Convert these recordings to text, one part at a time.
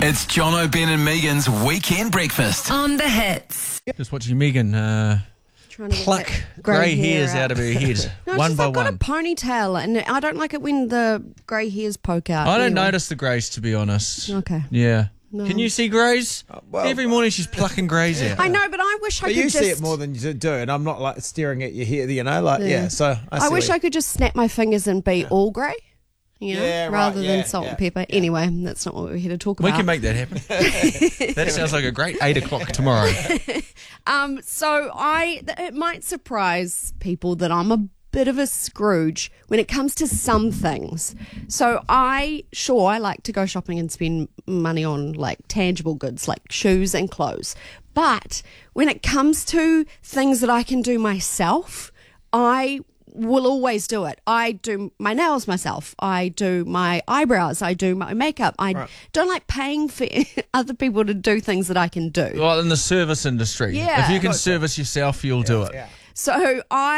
It's John O'Ben and Megan's Weekend Breakfast. On the hits. Just watching Megan Trying to pluck get grey hairs out of her head, No, one just, by I've got a one. ponytail, and I don't like it when the grey hairs poke out. I don't anyway. notice the greys, to be honest. Okay. Yeah. No. Can you see greys? well, Every morning she's plucking greys out. I know, but I wish I But could you just... see it more than you do, and I'm not like staring at your hair, so I wish I could just snap my fingers and be all grey, Yeah, right, rather than yeah, salt yeah, and pepper. Anyway, that's not what we're here to talk We about. can make that happen. That sounds like a great 8 o'clock tomorrow. So it might surprise people that I'm a bit of a Scrooge when it comes to some things. So I like to go shopping and spend money on like tangible goods like shoes and clothes. But when it comes to things that I can do myself, I will always do it. I do my nails myself. I do my eyebrows. I do my makeup. I don't like paying for other people to do things that I can do. Well, in the service industry. Yeah. If you can service yourself, you'll do it. Yeah. So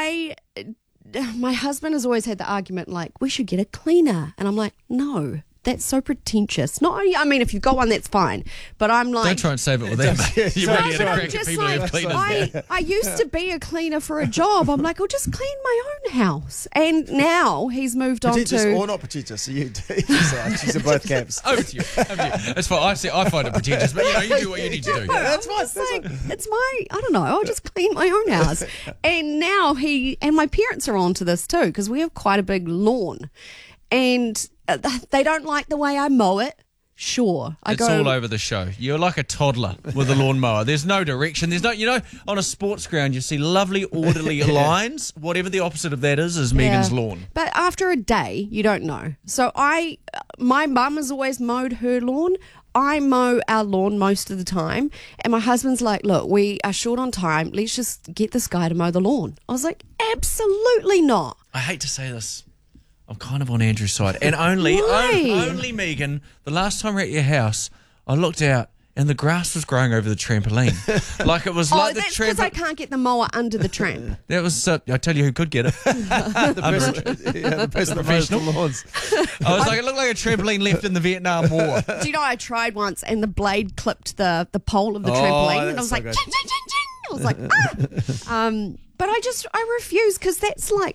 my husband has always had the argument like, we should get a cleaner. And I'm like, no, that's so pretentious. Not only, I mean, if you've got one, that's fine. But I'm like... Don't try and save it with them. You've No, already had but a I'm crack at just people who have cleaners. I used to be a cleaner for a job. I'm like, I'll just clean my own house. And now he's moved on Pretentious to... or not pretentious, so you do. She's in both camps. Over to you. That's fine. I find it pretentious, but you do what you need to do. That's fine. It's like, it's my, I don't know, I'll just clean my own house. And now and my parents are on to this too, because we have quite a big lawn. And they don't like the way I mow it. Sure. It's all over the show. You're like a toddler with a lawnmower. There's no direction. There's no, on a sports ground, you see lovely, orderly lines. Whatever the opposite of that is Megan's lawn. But after a day, you don't know. So my mum has always mowed her lawn. I mow our lawn most of the time. And my husband's like, look, we are short on time. Let's just get this guy to mow the lawn. I was like, absolutely not. I hate to say this. I'm kind of on Andrew's side. And only Megan, the last time we were at your house, I looked out and the grass was growing over the trampoline. Like it was like the that's because I can't get the mower under the tramp. That was, I tell you who could get it. The person that mows the lawns. I was like, it looked like a trampoline left in the Vietnam War. Do you know, I tried once and the blade clipped the pole of the Oh, trampoline and I that's was so like, good. ching, ching, ching, ching. I was like, ah. But I refuse because that's like